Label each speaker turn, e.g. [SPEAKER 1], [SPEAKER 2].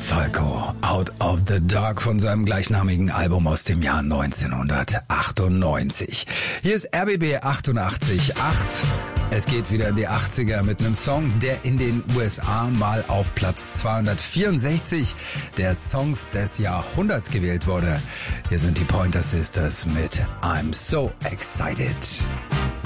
[SPEAKER 1] Falco, Out of the Dark von seinem gleichnamigen Album aus dem Jahr 1998. Hier ist RBB 88.8. Es geht wieder in die 80er mit einem Song, der in den USA mal auf Platz 264 der Songs des Jahrhunderts gewählt wurde. Hier sind die Pointer Sisters mit I'm So Excited.